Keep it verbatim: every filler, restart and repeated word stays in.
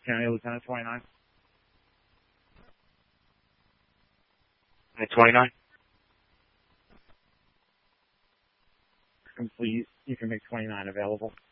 County Lieutenant twenty-nine. twenty-nine? And please, you can make twenty-nine available.